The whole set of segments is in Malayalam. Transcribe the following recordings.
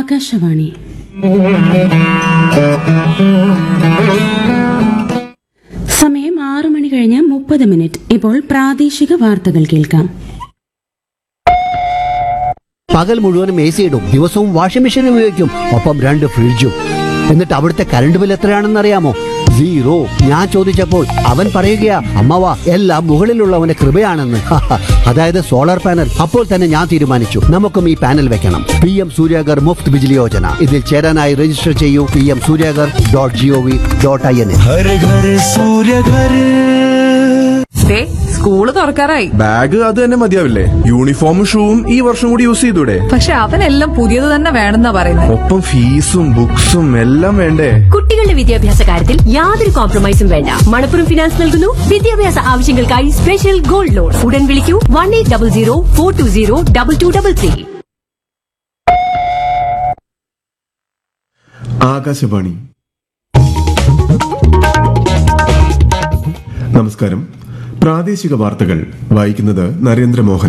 ആകാശവാണി. സമയം 6 മണി കഴിഞ്ഞ് 30 ഇപ്പോൾ പ്രാദേശിക വാർത്തകൾ കേൾക്കാം. പകൽ മുഴുവനും AC ഇടും, ദിവസവും വാഷിംഗ് മെഷീൻ ഉപയോഗിക്കും, ഒപ്പം 2 ഫ്രിഡ്ജും. എന്നിട്ട് അവിടുത്തെ കറണ്ട് ബിൽ എത്രയാണെന്ന് അറിയാമോ? 0. ഞാൻ ചോദിച്ചപ്പോൾ അവൻ പറയുകയാ, അമ്മവാ എല്ലാം മുകളിലുള്ളവന്റെ കൃപയാണെന്ന്. അതായത് സോളാർ പാനൽ. അപ്പോൾ തന്നെ ഞാൻ തീരുമാനിച്ചു, നമുക്കും ഈ പാനൽ വെക്കണം. PM സൂര്യാഗർ മുഫ്ത് ബിജ്ലി യോജന. ഇതിൽ ചേരാനായി രജിസ്റ്റർ ചെയ്യൂ pmsuryagar.gov.in. സ്കൂള് തുറക്കാറായി. ബാഗ് അത് തന്നെ മതിയാവില്ലേ? യൂണിഫോമും ഷൂവും ഈ വർഷം കൂടി യൂസ് ചെയ്തൂടെ? പക്ഷെ അവനെല്ലാം പുതിയത് തന്നെ വേണമെന്നാ പറയുന്നത്. ഒപ്പം ഫീസും ബുക്സും എല്ലാം വേണ്ടേ? കുട്ടികളുടെ വിദ്യാഭ്യാസ കാര്യത്തിൽ യാതൊരു കോംപ്രമൈസും വേണ്ട. മണപ്പുറം ഫിനാൻസ് നൽകുന്നു വിദ്യാഭ്യാസ ആവശ്യങ്ങൾക്കായി സ്പെഷ്യൽ ഗോൾഡ് ലോൺ. ഉടൻ വിളിക്കൂ 1800-420-2233. ആകാശവാണി. നമസ്കാരം. പ്രാദേശിക വാർത്തകൾ വായിക്കുന്നത് നരേന്ദ്രമോഹൻ.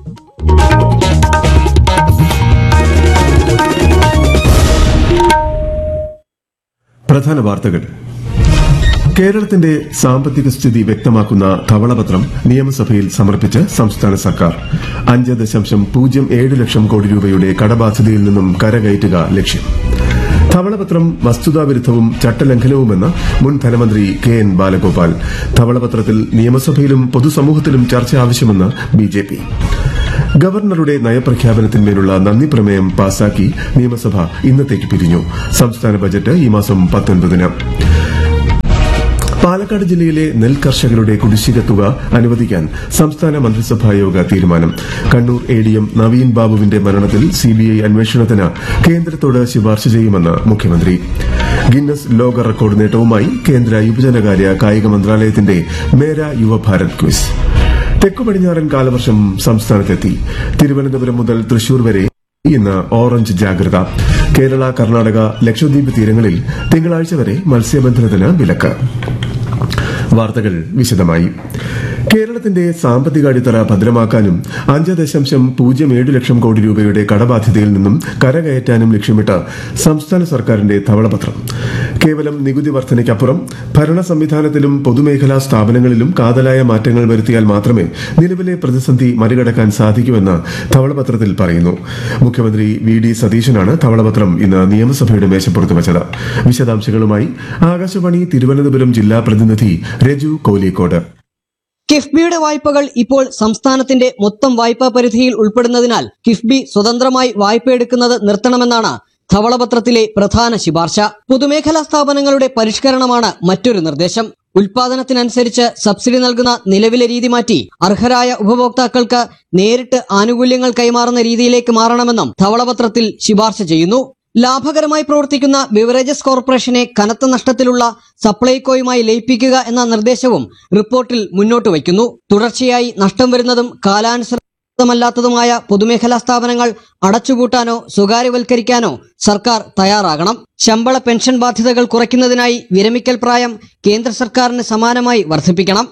പ്രധാന വാർത്തകൾ. കേരളത്തിന്റെ സാമ്പത്തിക സ്ഥിതി വ്യക്തമാക്കുന്ന ധവളപത്രം നിയമസഭയിൽ സമർപ്പിച്ച് സംസ്ഥാന സർക്കാർ. 5.07 ലക്ഷം കോടി രൂപയുടെ കടബാധ്യതയിൽ നിന്നും കരകയറ്റുക ലക്ഷ്യം. ധവളപത്രം വസ്തുതാവിരുദ്ധവും ചട്ടലംഘനവുമെന്ന് മുൻ ധനമന്ത്രി KN ബാലഗോപാൽ. ധവളപത്രത്തിൽ നിയമസഭയിലും പൊതുസമൂഹത്തിലും ചർച്ച ആവശ്യമെന്ന് BJP. ഗവർണറുടെ നയപ്രഖ്യാപനത്തിന്മേലുള്ള നന്ദി പ്രമേയം പാസാക്കി നിയമസഭ ഇന്നത്തേക്ക് പിരിഞ്ഞു. സംസ്ഥാന ബജറ്റ് ഈ മാസം 19-ന്. പാലക്കാട് ജില്ലയിലെ നെൽ കർഷകരുടെ കുടിശ്ശിക തുക അനുവദിക്കാൻ സംസ്ഥാന മന്ത്രിസഭായോഗ തീരുമാനം. കണ്ണൂർ ADM നവീൻ ബാബുവിന്റെ മരണത്തിൽ CBI അന്വേഷണത്തിന് കേന്ദ്രത്തോട് ശുപാർശ ചെയ്യുമെന്ന് മുഖ്യമന്ത്രി. ഗിന്നസ് ലോക റെക്കോർഡ് നേട്ടവുമായി കേന്ദ്ര യുവജനകാര്യ കായിക മന്ത്രാലയത്തിന്റെ മേരാ യുവഭാരത് ക്വിസ്. തെക്കുപടിഞ്ഞാറൻ കാലവർഷം സംസ്ഥാനത്തെത്തി. തിരുവനന്തപുരം മുതൽ തൃശൂർ വരെ ഇന്ന് ഓറഞ്ച് ജാഗ്രത. കേരള, കർണാടക, ലക്ഷദ്വീപ് തീരങ്ങളിൽ തിങ്കളാഴ്ച വരെ മത്സ്യബന്ധനത്തിന് വിലക്ക്. വാർത്തകൾ വിശദമായി. കേരളത്തിന്റെ സാമ്പത്തിക അടിത്തറ ഭദ്രമാക്കാനും 5.07 ലക്ഷം കോടി രൂപയുടെ കടബാധ്യതയിൽ നിന്നും കരകയറ്റാനും ലക്ഷ്യമിട്ട് സംസ്ഥാന സർക്കാരിന്റെ ധവളപത്രം. കേവലം നികുതി വർധനയ്ക്കപ്പുറം ഭരണ സംവിധാനത്തിലും പൊതുമേഖലാ സ്ഥാപനങ്ങളിലും കാതലായ മാറ്റങ്ങൾ വരുത്തിയാൽ മാത്രമേ നിലവിലെ പ്രതിസന്ധി മറികടക്കാൻ സാധിക്കൂവെന്ന് ധവളപത്രത്തിൽ പറയുന്നു. മുഖ്യമന്ത്രി VD സതീശനാണ് ധവളപത്രം ഇന്ന് നിയമസഭയുടെ മേശപ്പുറത്ത് വച്ചത്. വിശദാംശങ്ങളുമായി ആകാശവാണി തിരുവനന്തപുരം ജില്ലാ പ്രതിനിധി രജു കോലിക്കോട്. കിഫ്ബിയുടെ വായ്പകൾ ഇപ്പോൾ സംസ്ഥാനത്തിന്റെ മൊത്തം വായ്പാ പരിധിയിൽ ഉൾപ്പെടുന്നതിനാൽ കിഫ്ബി സ്വതന്ത്രമായി വായ്പയെടുക്കുന്നത് നിർത്തണമെന്നാണ് ധവളപത്രത്തിലെ പ്രധാന ശുപാർശ. പൊതുമേഖലാ സ്ഥാപനങ്ങളുടെ പരിഷ്കരണമാണ് മറ്റൊരു നിർദ്ദേശം. ഉൽപാദനത്തിനനുസരിച്ച് സബ്സിഡി നൽകുന്ന നിലവിലെ രീതി മാറ്റി അർഹരായ ഉപഭോക്താക്കൾക്ക് നേരിട്ട് ആനുകൂല്യങ്ങൾ കൈമാറുന്ന രീതിയിലേക്ക് മാറണമെന്നും ധവളപത്രത്തിൽ ശുപാർശ ചെയ്യുന്നു. ലാഭകരമായി പ്രവർത്തിക്കുന്ന ബിവറേജസ് കോർപ്പറേഷനെ കനത്ത നഷ്ടത്തിലുള്ള സപ്ലൈകോയുമായി ലയിപ്പിക്കുക എന്ന നിർദ്ദേശവും റിപ്പോർട്ടിൽ മുന്നോട്ട് വയ്ക്കുന്നു. തുടർച്ചയായി നഷ്ടം വരുന്നതും കാലാനുസൃതമല്ലാത്തതുമായ പൊതുമേഖലാ സ്ഥാപനങ്ങൾ അടച്ചുപൂട്ടാനോ സ്വകാര്യവൽക്കരിക്കാനോ സർക്കാർ തയ്യാറാകണം. ശമ്പള പെൻഷൻ ബാധ്യതകൾ കുറയ്ക്കുന്നതിനായി വിരമിക്കൽ പ്രായം കേന്ദ്ര സർക്കാരിന് സമാനമായി വർദ്ധിപ്പിക്കണം.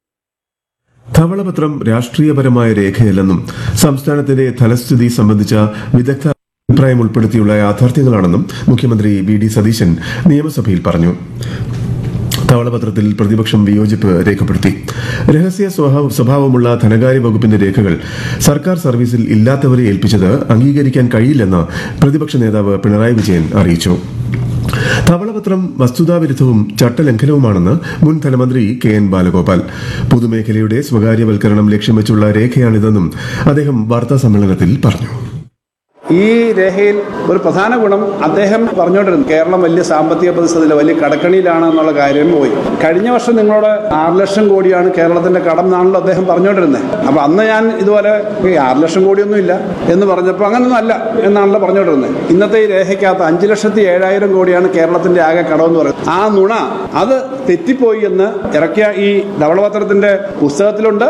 ധവളപത്രം രാഷ്ട്രീയപരമായ രേഖയല്ലെന്നും സംസ്ഥാനത്തിന്റെ ധനസ്ഥിതി സംബന്ധിച്ച വിദഗ്ധ അഭിപ്രായം ഉൾപ്പെടുത്തിയുള്ള യാഥാർത്ഥ്യങ്ങളാണെന്നും മുഖ്യമന്ത്രി VD സതീശൻ നിയമസഭയിൽ പറഞ്ഞു. ധവളപത്രത്തിൽ പ്രതിപക്ഷം വിയോജിപ്പ് രേഖപ്പെടുത്തി. രഹസ്യ സ്വഭാവമുള്ള ധനകാര്യ വകുപ്പിന്റെ രേഖകൾ സർക്കാർ സർവീസിൽ ഇല്ലാത്തവരെ ഏൽപ്പിച്ചത് അംഗീകരിക്കാൻ കഴിയില്ലെന്ന് പ്രതിപക്ഷ നേതാവ് പിണറായി വിജയൻ അറിയിച്ചു. ധവളപത്രം വസ്തുതാവിരുദ്ധവും ചട്ടലംഘനവുമാണെന്ന് മുൻ ധനമന്ത്രി KN ബാലഗോപാൽ. പൊതുമേഖലയുടെ സ്വകാര്യവൽക്കരണം ലക്ഷ്യം വെച്ചുള്ള രേഖയാണിതെന്നും അദ്ദേഹം വാർത്താസമ്മേളനത്തിൽ പറഞ്ഞു. ഈ രേഖയിൽ ഒരു പ്രധാന ഗുണം അദ്ദേഹം പറഞ്ഞുകൊണ്ടിരുന്നു, കേരളം വലിയ സാമ്പത്തിക പ്രതിസന്ധിയില്ല, വലിയ കടക്കണിയിലാണ് എന്നുള്ള കാര്യം പോയി. കഴിഞ്ഞ വർഷം നിങ്ങളോട് 6 ലക്ഷം കോടിയാണ് കേരളത്തിന്റെ കടം എന്നാണല്ലോ അദ്ദേഹം പറഞ്ഞുകൊണ്ടിരുന്നത്. അപ്പൊ അന്ന് ഞാൻ ഇതുപോലെ 6 ലക്ഷം കോടിയൊന്നും ഇല്ല എന്ന് പറഞ്ഞപ്പോൾ അങ്ങനൊന്നും അല്ല എന്നാണല്ലോ പറഞ്ഞുകൊണ്ടിരുന്നത്. ഇന്നത്തെ ഈ രേഖയ്ക്കകത്ത് 5,07,000 കോടിയാണ് കേരളത്തിന്റെ ആകെ കടമെന്ന് പറയുന്നത്. ആ നുണ അത് തെറ്റിപ്പോയി എന്ന് ഇറക്കിയ ഈ ധവളപത്രത്തിന്റെ പുസ്തകത്തിലുണ്ട്.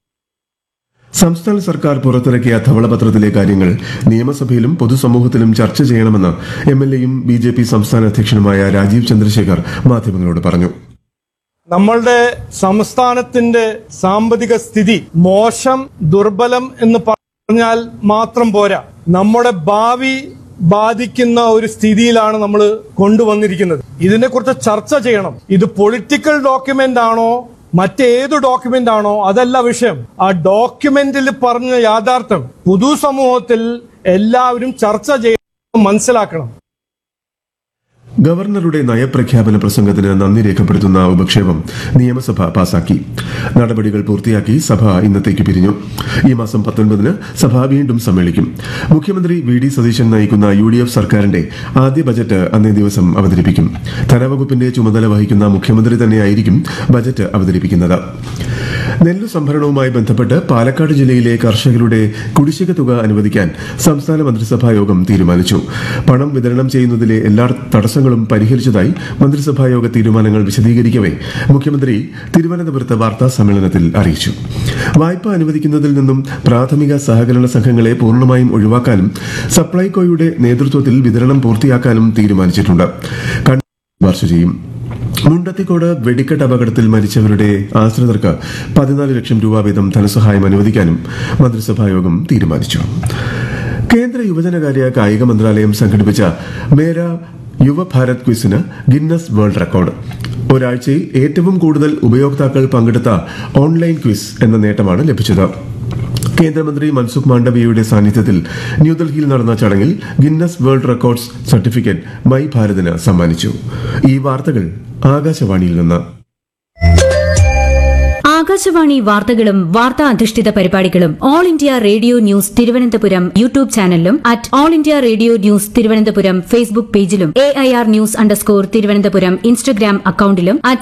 സംസ്ഥാന സർക്കാർ പുറത്തിറക്കിയ ധവളപത്രത്തിലെ കാര്യങ്ങൾ നിയമസഭയിലും പൊതുസമൂഹത്തിലും ചർച്ച ചെയ്യണമെന്ന് MLAയും BJP സംസ്ഥാന അധ്യക്ഷനുമായ രാജീവ് ചന്ദ്രശേഖർ മാധ്യമങ്ങളോട് പറഞ്ഞു. നമ്മളുടെ സംസ്ഥാനത്തിന്റെ സാമ്പത്തിക സ്ഥിതി മോശം, ദുർബലം എന്ന് പറഞ്ഞാൽ മാത്രം പോരാ. നമ്മുടെ ഭാവി ബാധിക്കുന്ന ഒരു സ്ഥിതിയിലാണ് നമ്മൾ കൊണ്ടുവന്നിരിക്കുന്നത്. ഇതിനെക്കുറിച്ച് ചർച്ച ചെയ്യണം. ഇത് പൊളിറ്റിക്കൽ ഡോക്യുമെന്റ് ആണോ മറ്റേത് ഡോക്യുമെന്റ് ആണോ അതല്ല വിഷയം. ആ ഡോക്യുമെന്റിൽ പറഞ്ഞ യാഥാർത്ഥ്യം പൊതുസമൂഹത്തിൽ എല്ലാവരും ചർച്ച ചെയ്യണം, മനസ്സിലാക്കണം. ഗവർണറുടെ നയപ്രഖ്യാപന പ്രസംഗത്തിന് നന്ദി രേഖപ്പെടുത്തുന്ന ഉപക്ഷേപം നിയമസഭ പാസാക്കി. നടപടികൾ പൂർത്തിയാക്കി സഭ ഇന്നത്തേക്ക് പിരിഞ്ഞു. ഈ മാസം 19-ന് സഭ വീണ്ടും സമ്മേളിക്കും. മുഖ്യമന്ത്രി വി.ഡി. സതീശൻ നയിക്കുന്ന UDF സർക്കാരിന്റെ ആദ്യ ബജറ്റ് അന്നേ ദിവസം അവതരിപ്പിക്കും. ധനവകുപ്പിന്റെ ചുമതല വഹിക്കുന്ന മുഖ്യമന്ത്രി തന്നെയായിരിക്കും ബജറ്റ് അവതരിപ്പിക്കുന്നത്. നെല്ലു സംഭരണവുമായി ബന്ധപ്പെട്ട് പാലക്കാട് ജില്ലയിലെ കർഷകരുടെ കുടിശ്ശിക തുക അനുവദിക്കാൻ സംസ്ഥാന മന്ത്രിസഭാ യോഗം തീരുമാനിച്ചു. പണം വിതരണം ചെയ്യുന്നതിലെ എല്ലാ തടസ്സങ്ങളും പരിഹരിച്ചതായി മന്ത്രിസഭാ യോഗ തീരുമാനങ്ങൾ വിശദീകരിക്കവെ മുഖ്യമന്ത്രി തിരുവനന്തപുരത്ത് വാർത്താ സമ്മേളനത്തിൽ അറിയിച്ചു. വായ്പ അനുവദിക്കുന്നതിൽ നിന്നും പ്രാഥമിക സഹകരണ സംഘങ്ങളെ പൂർണ്ണമായും ഒഴിവാക്കാനും സപ്ലൈകോയുടെ നേതൃത്വത്തിൽ വിതരണം പൂർത്തിയാക്കാനും തീരുമാനിച്ചിട്ടുണ്ട്. ശുപാർശ ചെയ്യും. മുണ്ടത്തിക്കോട് വെടിക്കെട്ട് അപകടത്തിൽ മരിച്ചവരുടെ ആശ്രിതർക്ക് 14 ലക്ഷം രൂപ വീതം ധനസഹായം അനുവദിക്കാനും മന്ത്രിസഭായോഗം തീരുമാനിച്ചു. കേന്ദ്ര യുവജനകാര്യ കായിക മന്ത്രാലയം സംഘടിപ്പിച്ച മേര യുവഭാരത് ക്വിസിന് ഗിന്നസ് വേൾഡ് റെക്കോർഡ്. ഒരാഴ്ചയിൽ ഏറ്റവും കൂടുതൽ ഉപയോക്താക്കൾ പങ്കെടുത്ത ഓൺലൈൻ ക്വിസ് എന്ന നേട്ടമാണ് ലഭിച്ചത്. കേന്ദ്രമന്ത്രി മൻസുഖ് മാണ്ഡവ്യയുടെ സാന്നിധ്യത്തിൽ ന്യൂഡൽഹിയിൽ നടന്ന ചടങ്ങിൽ Guinness world records certificate my ഭാരതിന് സമ്മാനിച്ചു. ഈ വാർത്തകൾ ആകാശവാണിയിൽ നിന്ന്. ആകാശവാണി വാർത്തകളും വാർത്താ അധിഷ്ഠിത പരിപാടികളും all India radio news Thiruvananthapuram YouTube ചാനലിലും all India radio news Thiruvananthapuram Facebook പേജിലും AIR ന്യൂസ് _ തിരുവനന്തപുരം ഇൻസ്റ്റഗ്രാം അക്കൌണ്ടിലും